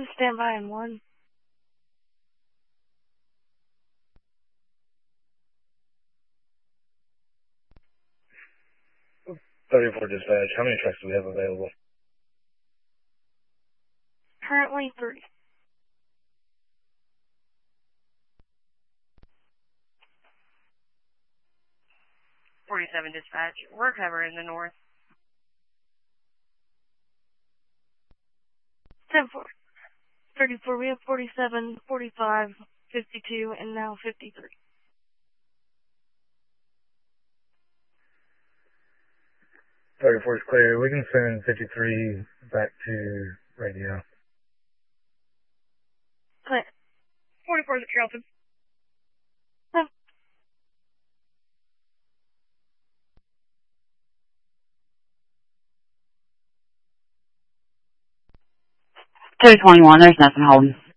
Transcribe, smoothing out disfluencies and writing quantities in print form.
Stand by in 1. 34 dispatch, how many trucks do we have available? Currently 3. Dispatch. We're covering the north. 10-4. 34, we have 47, 45, 52, and now 53. Thirty-four is clear. We can send 53 back to radio. Clear. 44 is at Carrollton. Two 21, there's nothing holding.